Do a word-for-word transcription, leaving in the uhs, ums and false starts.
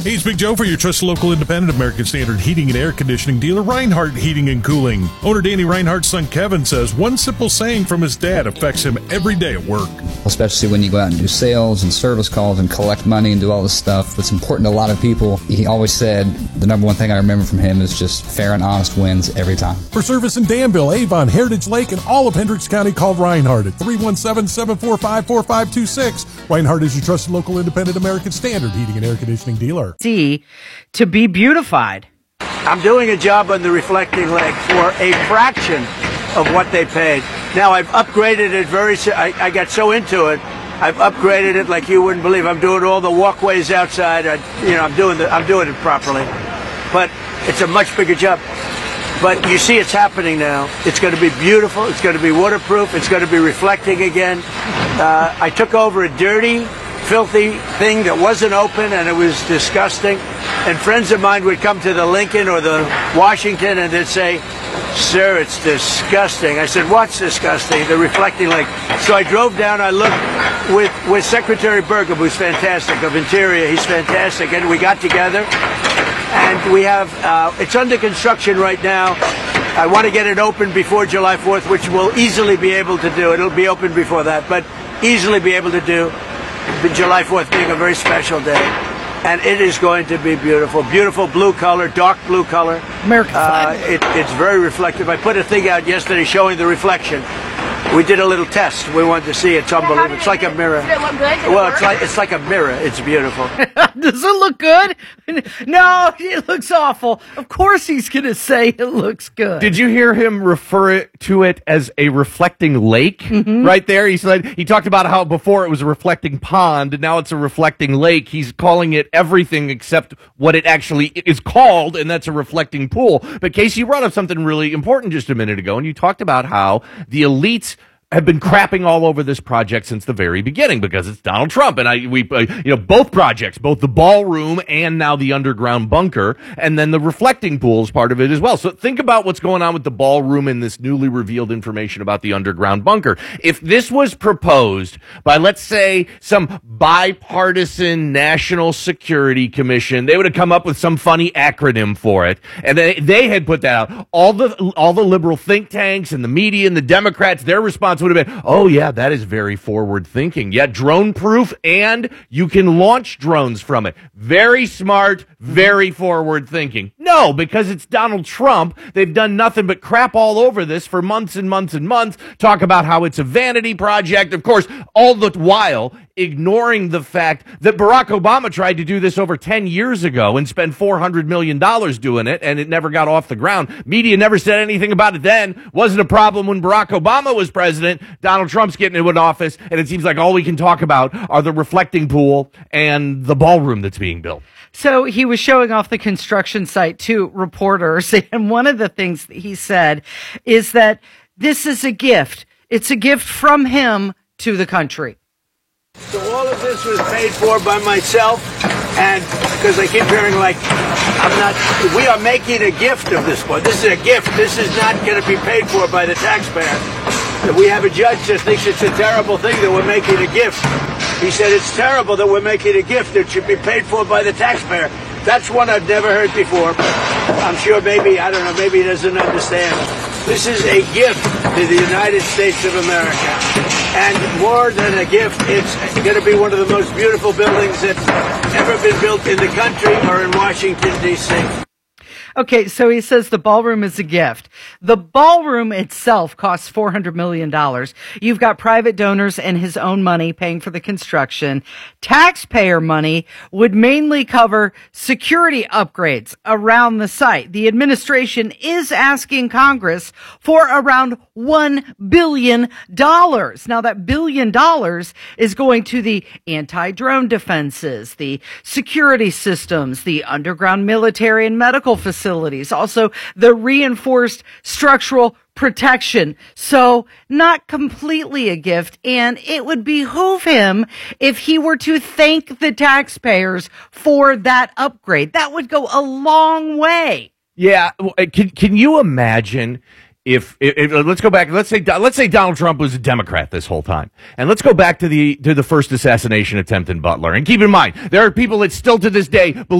Hey, it's Big Joe for your trusted local independent American Standard heating and air conditioning dealer, Reinhardt Heating and Cooling. Owner Danny Reinhardt's son Kevin says one simple saying from his dad affects him every day at work. Especially when you go out and do sales and service calls and collect money and do all this stuff that's important to a lot of people. He always said the number one thing I remember from him is just fair and honest wins every time. For service in Danville, Avon, Heritage Lake, and all of Hendricks County, call Reinhardt at three one seven, seven four five, four five two six. Reinhardt is your trusted local independent American Standard heating and air conditioning dealer. See, to be beautified. I'm doing a job on the reflecting leg for a fraction of what they paid. Now I've upgraded it very. I, I got so into it. I've upgraded it like you wouldn't believe. I'm doing all the walkways outside. I, you know, I'm doing the. I'm doing it properly, but it's a much bigger job. But you see, it's happening now. It's going to be beautiful. It's going to be waterproof. It's going to be reflecting again. Uh, I took over a dirty, filthy thing that wasn't open, and it was disgusting. And friends of mine would come to the Lincoln or the Washington, and they'd say, "Sir, it's disgusting." I said, "What's disgusting?" The reflecting lake. So I drove down. I looked with with Secretary Burgum, who's fantastic, of Interior. He's fantastic, and we got together, and we have. Uh, it's under construction right now. I want to get it open before July fourth, which we'll easily be able to do. It'll be open before that, but easily be able to do. The July fourth being a very special day. And it is going to be beautiful. Beautiful blue color, dark blue color. American uh, flag. it, It's very reflective. I put a thing out yesterday showing the reflection. We did a little test. We wanted to see it. It's unbelievable. It's like a mirror. Did it look good? Did Well, it it's like it's like a mirror. It's beautiful. Does it look good? No, it looks awful. Of course he's going to say it looks good. Did you hear him refer it, to it as a reflecting lake? Mm-hmm. Right there? He said he talked about how before it was a reflecting pond, and now it's a reflecting lake. He's calling it everything except what it actually is called, and that's a reflecting pool. But Casey, you brought up something really important just a minute ago, and you talked about how the elites have been crapping all over this project since the very beginning because it's Donald Trump. And I, we, uh, you know, both projects, both the ballroom and now the underground bunker, and then the reflecting pool is part of it as well. So think about what's going on with the ballroom and this newly revealed information about the underground bunker. If this was proposed by, let's say, some bipartisan national security commission, they would have come up with some funny acronym for it. And they, they had put that out. All the, all the liberal think tanks and the media and the Democrats, their response would have been, oh yeah, that is very forward thinking. Yeah, drone proof, and you can launch drones from it. Very smart, very forward thinking. No, because it's Donald Trump. They've done nothing but crap all over this for months and months and months. Talk about how it's a vanity project. Of course, all the while ignoring the fact that Barack Obama tried to do this over ten years ago and spend four hundred million dollars doing it, and it never got off the ground. Media never said anything about it then. Wasn't a problem when Barack Obama was president. Donald Trump's getting into an office, and it seems like all we can talk about are the reflecting pool and the ballroom that's being built. So he was showing off the construction site to reporters, and one of the things that he said is that this is a gift. It's a gift from him to the country. So all of this was paid for by myself, and because I keep hearing like, I'm not, we are making a gift of this one. This is a gift. This is not going to be paid for by the taxpayer. We have a judge that thinks it's a terrible thing that we're making a gift. He said it's terrible that we're making a gift that should be paid for by the taxpayer. That's one I've never heard before. I'm sure maybe, I don't know, maybe he doesn't understand. This is a gift to the United States of America. And more than a gift, it's going to be one of the most beautiful buildings that's ever been built in the country or in Washington, D C Okay, so he says the ballroom is a gift. The ballroom itself costs four hundred million dollars. You've got private donors and his own money paying for the construction. Taxpayer money would mainly cover security upgrades around the site. The administration is asking Congress for around one billion dollars. Now, that billion dollars is going to the anti-drone defenses, the security systems, the underground military and medical facilities. Facilities, also the reinforced structural protection. So not completely a gift, and it would behoove him if he were to thank the taxpayers for that upgrade. That would go a long way. Yeah, can can you imagine If, if, if let's go back, let's say let's say Donald Trump was a Democrat this whole time, and let's go back to the to the first assassination attempt in Butler. And keep in mind, there are people that still to this day believe